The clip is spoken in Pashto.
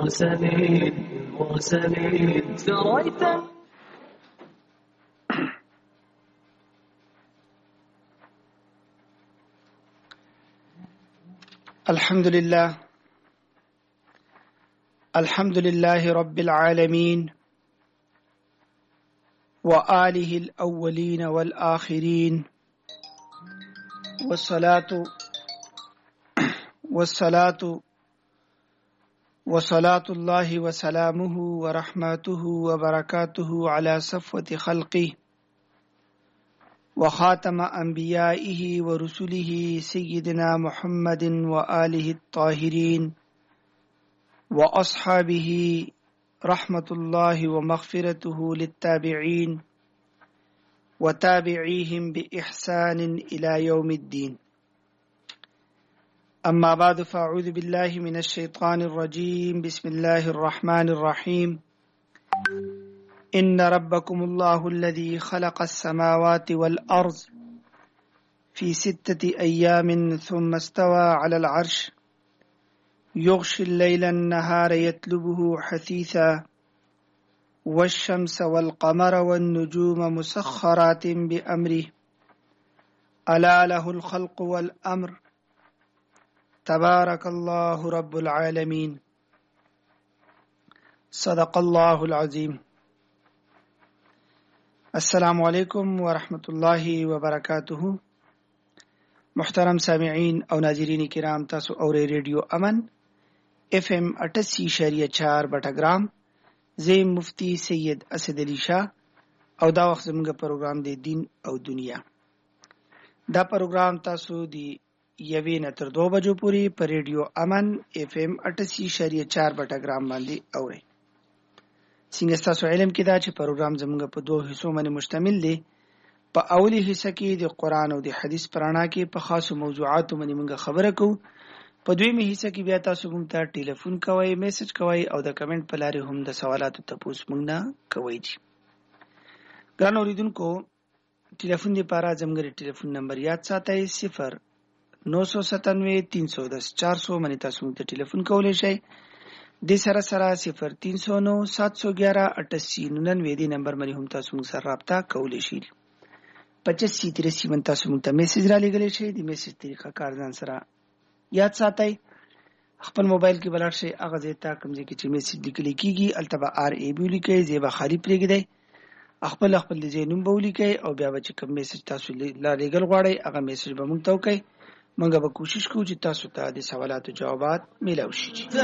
المرسلين سريت. الحمد لله رب العالمين وآله الأولين والآخرين وصلاة الله وسلامه ورحمته وبركاته على صفوة خلقه وخاتم أنبيائه ورسله سيدنا محمد وآله الطاهرين وأصحابه رحمة الله ومغفرته للتابعين وتابعيهم بإحسان إلى يوم الدين. أما بعد فأعوذ بالله من الشيطان الرجيم. بسم الله الرحمن الرحيم. إن ربكم الله الذي خلق السماوات والأرض في 6 أيام ثم استوى على العرش يغشي الليل النهار يطلبه حثيثا والشمس والقمر والنجوم مسخرات بأمره ألا له الخلق والأمر تبارك الله رب العالمين. صدق الله العظيم. السلام علیکم ورحمۃ اللہ وبرکاتہ. محترم سامعین او ناظرین کرام، تاسو اورئ ریډیو امن FM 88.4 بټګرام. زه مفتی سید اسد علي شاه او دا وخت زموږ پروګرام دی دین او دنیا. دا پروګرام تاسو دی 1 نه تر 2 بجو پورې په ریډیو امن FM 88.4 بټګرام باندې اورئ. څنګه تاسو علم کې دا چې پروګرام زموږ په 2 حصو باندې مشتمل دی. په اولی حصہ کې د قران او د حدیث پرانا کې په خاصو موضوعاتو باندې موږ خبره کوو. په دویمه حصہ کې بیا تاسو موږ ته ټلیفون کوئ، میسج کوئ او د کمنټ په لارې هم د سوالاتو تپوس موږ نه کوئ. ګران اوریدونکو، ټلیفون لپاره زموږ ټلیفون نمبر یاد ساتئ 0997 310 400 باندې تاسو موږ ته ټلیفون کولی شئ. د سره 0309 711 8899 دی نمبر باندې هم تاسو موږ سره رابطه کولی شئ. 85 من تاسو موږ ته میسج را لګلی شئ. د میسج طریقه کار ځان سره یاد ساتئ. خپل موبایل کې بلار شئ هغه ځای ته کوم ځای کې چې میسج لیکل کیږي الته به RAB لیکئ، ځای به خالی پرېږدئ. خپل د ځای نوم به ولیکئ او بیا به چې کوم میسج تاسو لا لېږل غواړئ هغه میسج به موږ ته وکئ. موږ به کوشش کوو چې تاسو ته د سوالاتو جوابات میلاو شي.